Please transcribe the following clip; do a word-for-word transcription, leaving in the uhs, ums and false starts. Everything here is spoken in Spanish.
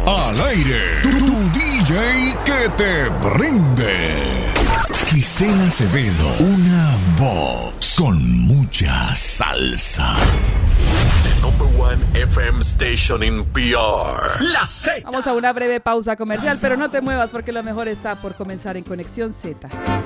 Al aire, tu, tu D J que te prende. Gisela Acevedo, una voz con mucha salsa. The number one F M station in P R. La Z. Vamos a una breve pausa comercial, pero no te muevas porque lo mejor está por comenzar en Conexión Z.